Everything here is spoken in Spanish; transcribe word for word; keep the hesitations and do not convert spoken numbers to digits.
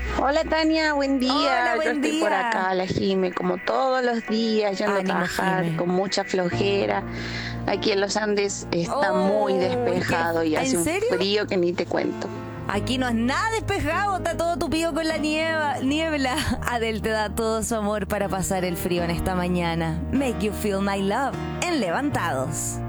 Hola Tania, buen día. Hola, Yo buen estoy día. por acá, la Jime, como todos los días, yendo a Ánimo, trabajar Jime. con mucha flojera. Aquí en los Andes está muy Oh, despejado ¿qué? y hace ¿En un serio? frío que ni te cuento. Aquí no es nada despejado, está todo tupido con la nieva, niebla. Adel te da todo su amor para pasar el frío en esta mañana. Make you feel my love en Levantados.